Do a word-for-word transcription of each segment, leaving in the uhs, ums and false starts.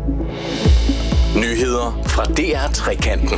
Nyheder fra D R Trekanten.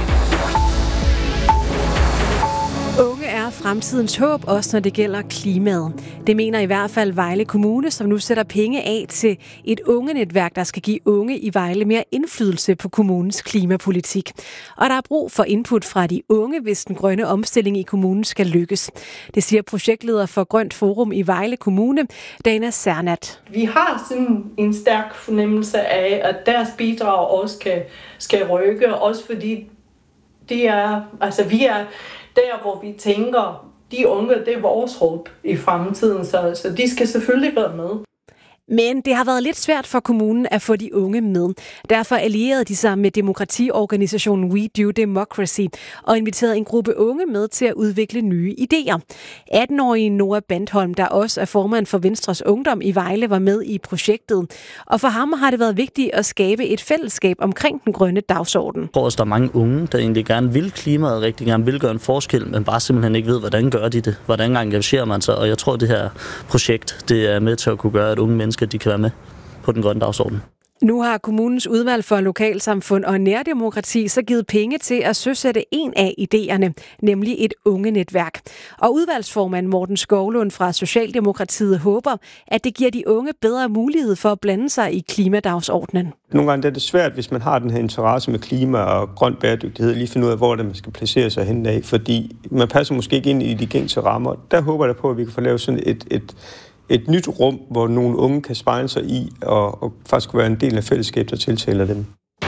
Unge er fremtidens håb, også når det gælder klimaet. Det mener i hvert fald Vejle Kommune, som nu sætter penge af til et ungenetværk, der skal give unge i Vejle mere indflydelse på kommunens klimapolitik. Og der er brug for input fra de unge, hvis den grønne omstilling i kommunen skal lykkes. Det siger projektleder for Grønt Forum i Vejle Kommune, Dana Sernat. Vi har sådan en stærk fornemmelse af, at deres bidrag også skal, skal rykke, også fordi det er, altså vi er der, hvor vi tænker, de unge, det er vores håb i fremtiden, så, så de skal selvfølgelig være med. Men det har været lidt svært for kommunen at få de unge med. Derfor allierede de sig med demokratiorganisationen We Do Democracy og inviterede en gruppe unge med til at udvikle nye idéer. atten-årige Noah Bandholm, der også er formand for Venstres Ungdom i Vejle, var med i projektet. Og for ham har det været vigtigt at skabe et fællesskab omkring den grønne dagsorden. Jeg tror også, der er mange unge, der egentlig gerne vil klimaet, rigtig gerne vil gøre en forskel, men bare simpelthen ikke ved, hvordan gør de det. Hvordan engagerer man sig? Og jeg tror, det her projekt det er med til at kunne gøre, at unge mennesker de kan være med på den grønne dagsorden. Nu har kommunens udvalg for lokalsamfund og nærdemokrati så givet penge til at søsætte en af idéerne, nemlig et ungenetværk. Og udvalgsformand Morten Skovlund fra Socialdemokratiet håber, at det giver de unge bedre mulighed for at blande sig i klimadagsordenen. Nogle gange er det svært, hvis man har den her interesse med klima og grøn bæredygtighed, lige finde ud af, hvor det man skal placere sig hen af, fordi man passer måske ikke ind i de gængse rammer. Der håber jeg på, at vi kan få lavet sådan et, et et nyt rum, hvor nogle unge kan spejle sig i og, og faktisk være en del af fællesskabet, der tiltaler dem.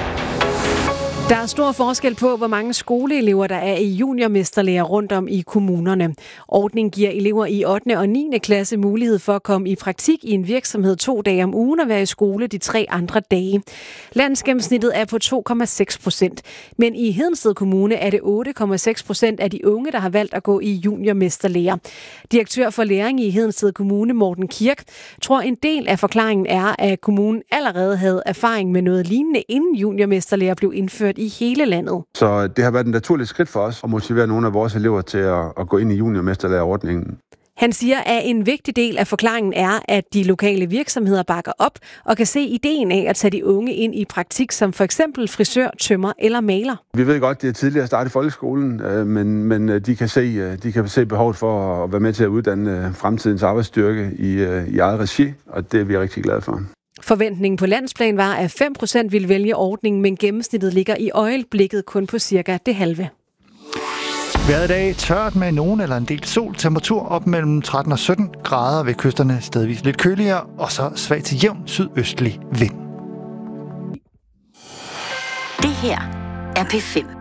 Der er stor forskel på, hvor mange skoleelever, der er i juniormesterlærer rundt om i kommunerne. Ordningen giver elever i ottende og niende klasse mulighed for at komme i praktik i en virksomhed to dage om ugen og være i skole de tre andre dage. Landsgennemsnittet er på to komma seks procent, men i Hedensted Kommune er det otte komma seks procent af de unge, der har valgt at gå i juniormesterlærer. Direktør for læring i Hedensted Kommune, Morten Kirk, tror en del af forklaringen er, at kommunen allerede havde erfaring med noget lignende, inden juniormesterlærer blev indført i hele landet. Så det har været et naturligt skridt for os at motivere nogle af vores elever til at, at gå ind i juniormesterlærerordningen. Han siger, at en vigtig del af forklaringen er, at de lokale virksomheder bakker op og kan se ideen af at tage de unge ind i praktik som for eksempel frisør, tømrer eller maler. Vi ved godt, det er tidligere at starte i folkeskolen, men, men de, kan se, de kan se behovet for at være med til at uddanne fremtidens arbejdsstyrke i, i eget regi, og det er vi rigtig glade for. Forventningen på landsplan var, at fem procent ville vælge ordningen, men gennemsnittet ligger i øjeblikket kun på cirka det halve. Vejret i dag tørt med nogen eller en del sol. Temperatur op mellem tretten og sytten grader ved kysterne, stedvis lidt køligere, og så svag til jævn sydøstlig vind. Det her er P fem.